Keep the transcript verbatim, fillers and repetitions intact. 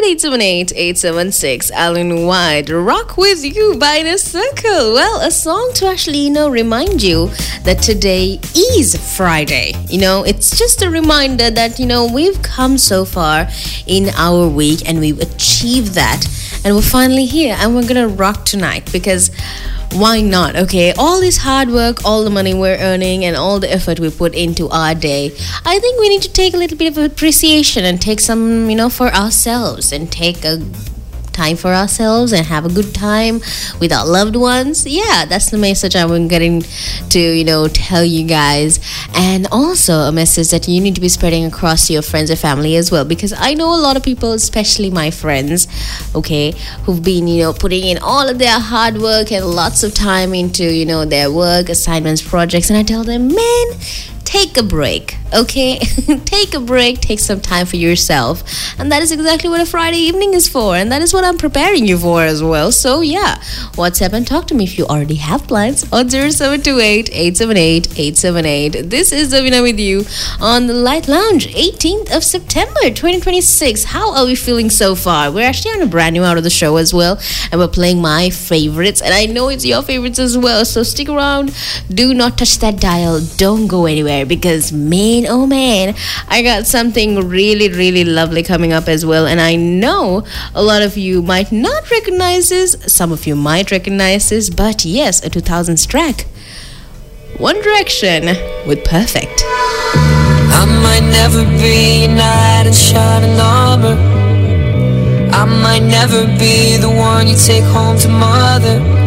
eight seven eight, eight seven six. Alan White, Rock With You by Inner Circle. Well, a song to actually, you know, remind you that today is Friday. You know, it's just a reminder that, you know, we've come so far in our week and we've achieved that. And we're finally here and we're gonna rock tonight because why not? Okay, all this hard work, all the money we're earning, and all the effort we put into our day, I think we need to take a little bit of appreciation and take some, you know, for ourselves and take a time for ourselves and have a good time with our loved ones. Yeah, that's the message I'm getting to, you know, tell you guys. And also a message that you need to be spreading across to your friends or family as well, because I know a lot of people, especially my friends, okay, who've been, you know, putting in all of their hard work and lots of time into, you know, their work, assignments, projects, and I tell them, man, take a break, okay? Take a break, take some time for yourself. And that is exactly what a Friday evening is for. And that is what I'm preparing you for as well. So yeah, WhatsApp and talk to me if you already have plans on zero seven two eight, eight seven eight, eight seven eight. This is Davina with you on the Light Lounge, eighteenth of September, twenty twenty-six. How are we feeling so far? We're actually on a brand new out of the show as well. And we're playing my favorites. And I know it's your favorites as well. So stick around. Do not touch that dial. Don't go anywhere. Because man, oh man, I got something really, really lovely coming up as well. And I know a lot of you might not recognize this. Some of you might recognize this. But yes, a two thousands track. One Direction with Perfect. I might never be a knight in shining armor. I might never be the one you take home to mother.